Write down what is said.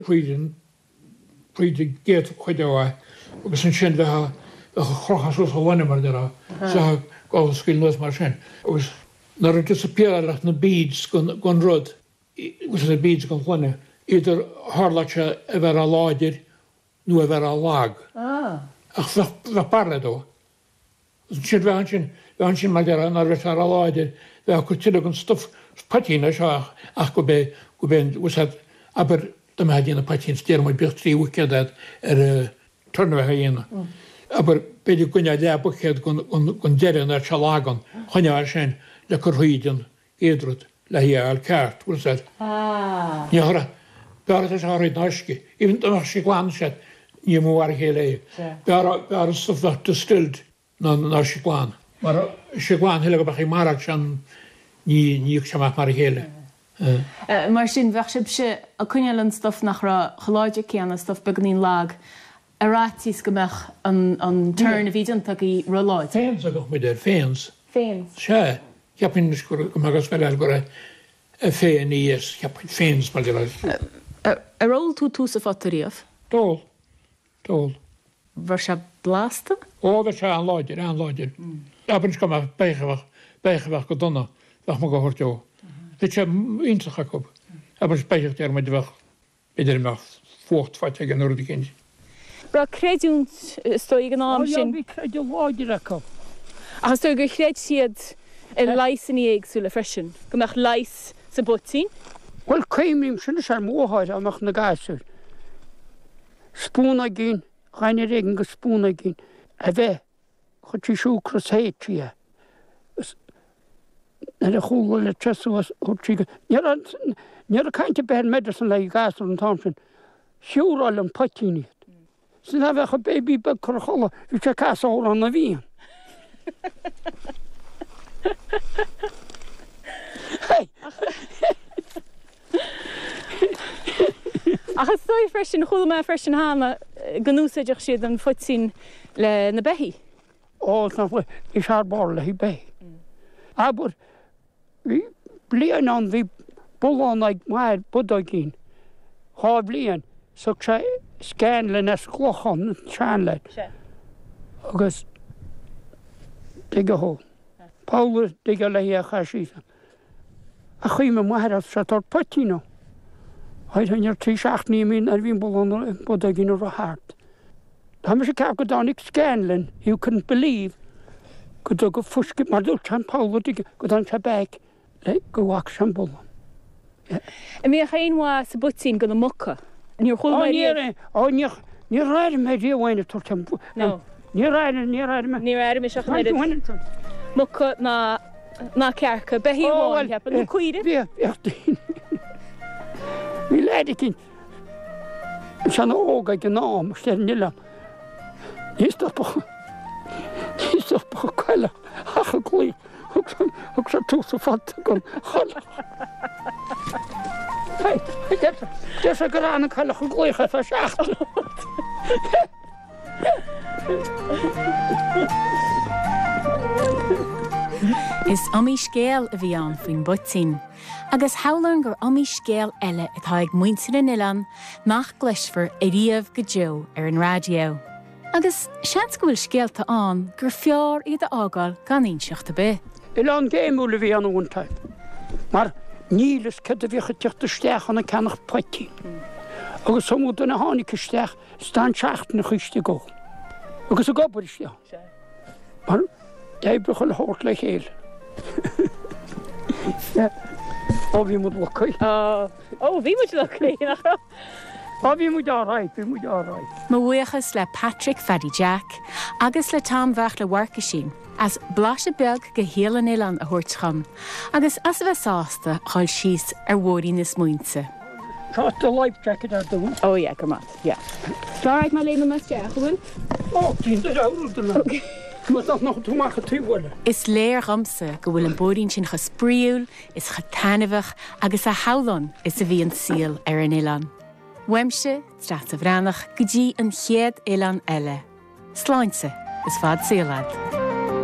Pwydyn gyd chwyddewa, agus yn sy'n fecha chrochas wrth o wan yma'r dyra, sy'n gofod sgil nos mar sy'n. Agus, na'r yn disappearach na beads gwn rwyd, agus na beads gwn chwane, either harlach efer a laidir, nw efer a lag. Ach, fe barred o. Sy'n fehan sy'n mar dyra, na'r efer a laidir, fe ha cwtilig yn stwff patina siach, ach gwben, wysad, aber dyma hyd yn y patin styr, mae bych 3 wicedad tyrnfa ha un. Aber beth yw gwneud le bwched gwn derin ar sialagon, hwnnw ar sy'n le cyrhwydyn gydrwyd, le hi al cart, wysad. Ni hora, barad ys harwyd na ysgu, even dyma si glan sydd, ni mw ar hi le. Barad stwff ddech dystild na si glan. Mae'r si glan hylig o bach i marag sy'n ni ych siamach mar hi le. Mar sin bheith se a cúineal an stuff nach ra choláide céanna stuff beag nín lag a rátis gombeach an turn a bhídantach í roláid. Féins a goch mi der, féins. Féins? Se, chiapin nisgur gomagas fel gore féin i es, chiapin féins mal gyda. Ar ól tú sa ffotoríof? Dol. Var se blasta? O, fe se an loidir. Chiapin nisgur beichefach go donna, fach ma go hortio. Dit is een Jacob. Aber spijtig daar met de weg. Ieder maar voortvaart tegen noord kind. Bra credunt stoi gnáam sin. Ja, vi credu loidir Jacob. Ach stoi go cred siad lais in eag súla freisin. Gomach lais sa botín? Wel, caimim sin ar móhaid amach na gasir. Spúna gyn, chaine regen go spúna gyn. A bheith, chod ti siúcras heitria. En de goede chest was goed. Niet een kantje bij medicine like gas en Thompson. Sure al een potje niet. Ze hebben een baby bij Korcholle. Je kan kaas al aan de wien. Hey. Ach is stoi freisin goede me freisin hana genoese dich siad an fotzin le na behi. Oh, nou is haar borle hi bij. Aber vi blian an vi bollan ag maar bodagin. Ha blian so scanlen as klochan chanlet. Agus digga ho. Paulus digga leia khashisa. A khime maar af sator patino. Hij han er 3 nie min er vi bollan bodagin ro hart. Haben sie kap gedan scanlen. You couldn't believe. Could go fuske maar do chan Paulus digga godan tabak. Go walk shampoo. En meer geen was boetsin go mokka. En je goed maar nie raad me die wine tot hem. No. Nie raad me zeg maar. Mokka na kerke behi won heb en kuide. Ja. Vi lærte ikke. Sånn åga genom sternilla. Is dat på kalla. Ach glui. Ook zo toe zo vat kon. Hey, dit is een graan ik halle glui gaat verzacht. Is amí scéal a bhí an faoin botín, agus halan gur amí scéal eile atá ag muintir in Ilan nach gleisfar a riamh go deo ar an radio. Agus seans go bhfuil scéalta an gur fear iad a ágáil gan inseachta be. Ilan géimúla bhí an úntaid. Mar nílas cad a bhícha teachta steach an a cenach potí. Agus somú duna hánig steach stan seacht na chuiste go. Agus a gobar steach. Mar Deibrach al hort le héil. O bhí mud lucaí. Bhí mud lucaí. Bhí mud áráid. Má bhuachas le Patrick Faddy Jack, agus le Tom bheach le warca sin, as blase beag go hélan Ilan a thuirtcham, agus as bheith sásta cháil síos ar bhórí na smuointe. Tá the life jacket ar dún. Oh yeah, come on. Yeah. Alright, my lady must jack one. Oh, tín de áúil. Mas dat nog toe mag getuigd. Is léir ramsa go bhfuil an bódín sin chaspríúil, is chatanamhach, agus a howlan is a bhí an síl ar an Ilan. Weimse, Strat a Bhreanach, go dtí an chéad Ilan eile. Sláinte is fad sílad.